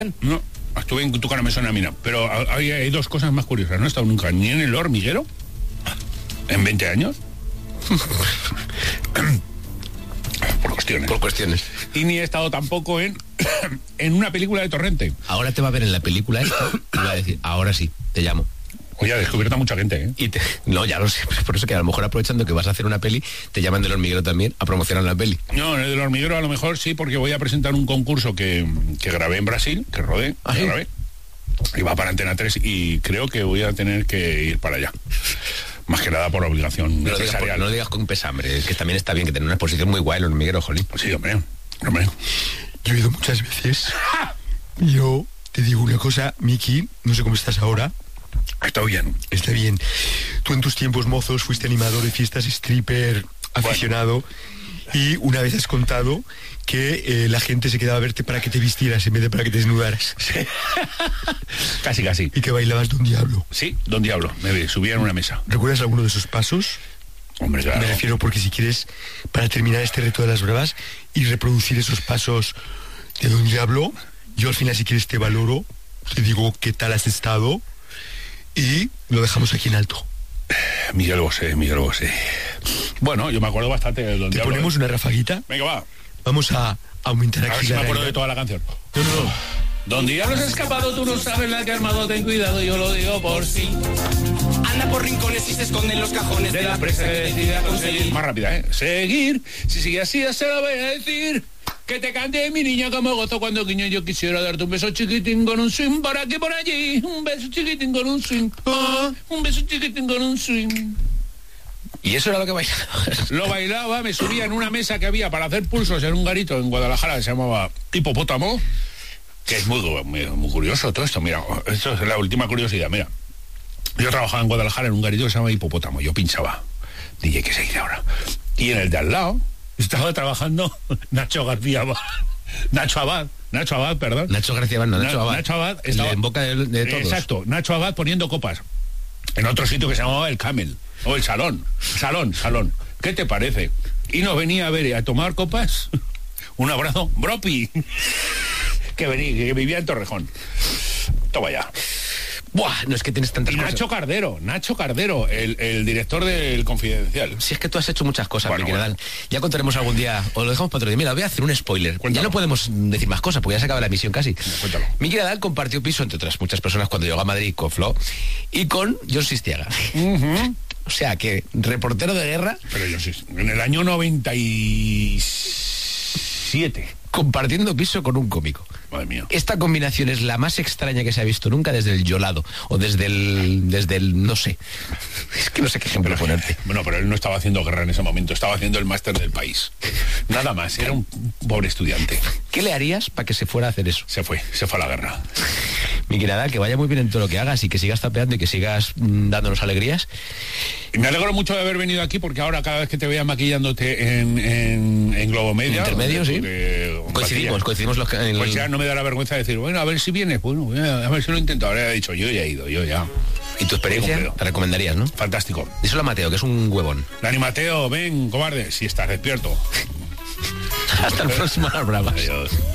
No, estuve en Tu cara me suena a mí, no. Pero hay dos cosas más curiosas. No he estado nunca ni en El Hormiguero en 20 años. Por cuestiones. Y ni he estado tampoco en una película de Torrente. Ahora te va a ver en la película esta y va a decir, ahora sí, te llamo. Oye, ha descubierto a mucha gente, ¿eh? No, ya lo sé, por eso que a lo mejor aprovechando que vas a hacer una peli, te llaman del Hormiguero también a promocionar la peli. No, en el del Hormiguero a lo mejor sí, porque voy a presentar un concurso que grabé en Brasil, que rodé, que grabé, y va para Antena 3 y creo que voy a tener que ir para allá. Más que nada por obligación empresarial. No lo digas con pesambre, que también está bien, que tener una exposición muy guay el Hormiguero, jolín. Sí, hombre. Yo he ido muchas veces. Yo te digo una cosa, Miki, no sé cómo estás ahora. Está bien. Está bien. Tú en tus tiempos mozos fuiste animador de fiestas, stripper, aficionado, y una vez has contado que la gente se quedaba a verte para que te vistieras en vez de para que te desnudaras. Sí. Casi. Y que bailabas Don Diablo. Sí, Don Diablo. Me subía en una mesa. ¿Recuerdas alguno de esos pasos? Hombre, claro. Me refiero porque si quieres, para terminar este reto de las bravas y reproducir esos pasos de Don Diablo, yo al final si quieres te valoro, te digo qué tal has estado y lo dejamos aquí en alto. Miguel Bosé. Bueno, yo me acuerdo bastante de Don Diablo. ¿Te ponemos una rafaguita? Venga, va. Vamos a aumentar aquí. A ver si me acuerdo de toda la canción. No. Don Diablo se ha escapado, tú no sabes la que ha armado, ten cuidado, yo lo digo por sí. Anda por rincones y se esconde en los cajones de la presa que decide a conseguir. Más rápida, ¿eh? Seguir, si sigue así ya se lo voy a decir. Que te cante mi niña como gozo cuando guiño. Yo quisiera darte un beso chiquitín con un swing por aquí por allí. Un beso chiquitín con un swing. Un beso chiquitín con un swing. ¿Y eso era lo que bailaba? Lo bailaba, me subía en una mesa que había para hacer pulsos en un garito en Guadalajara que se llamaba Hipopótamo. Que es muy curioso todo esto. Mira, esto es la última curiosidad. Mira, yo trabajaba en Guadalajara en un garito que se llama Hipopótamo. Yo pinchaba. DJ, ¿qué se dice ahora? Y en el de al lado estaba trabajando Nacho García Abad. Nacho Abad, perdón. Nacho García Abad, no, Nacho Abad. Nacho Abad estaba en boca de todos. Exacto, Nacho Abad poniendo copas. En otro sitio que se llamaba El Camel. O el Salón. ¿Qué te parece? Y nos venía a ver y a tomar copas. Un abrazo. Bropi. Que vivía en Torrejón. Toma ya. Buah, no es que tienes tantas cosas. Nacho Cardero, el director del Confidencial. Si es que tú has hecho muchas cosas, bueno. Ya contaremos algún día, o lo dejamos para otro día. Mira, voy a hacer un spoiler. Cuéntalo. Ya no podemos decir más cosas, porque ya se acaba la emisión casi. Cuéntalo. Miki Nadal compartió piso, entre otras muchas personas, cuando llegó a Madrid con Flo y con Jon Sistiaga. O sea, que reportero de guerra. Pero yo sí, en el año 97. Compartiendo piso con un cómico. Madre mía. Esta combinación es la más extraña que se ha visto nunca desde el Yolado o desde el no sé. Es que no sé qué ejemplo ponerte. Bueno, pero él no estaba haciendo guerra en ese momento, estaba haciendo el máster del país. Nada más, era un pobre estudiante. ¿Qué le harías para que se fuera a hacer eso? Se fue a la guerra. Miki Nadal, que vaya muy bien en todo lo que hagas y que sigas tapeando y que sigas dándonos alegrías. Y me alegro mucho de haber venido aquí porque ahora cada vez que te vea maquillándote en Globo Media. Intermedio, sí. Coincidimos los que... Pues ya no me da la vergüenza de decir, bueno, a ver si vienes. Bueno, a ver si lo intento. Ahora he dicho, yo ya he ido. ¿Y tu experiencia? Te recomendarías, ¿no? Fantástico. Díselo a Mateo, que es un huevón. Dani Mateo, ven, cobarde, si estás despierto. Hasta el próximo, Bravas. Adiós.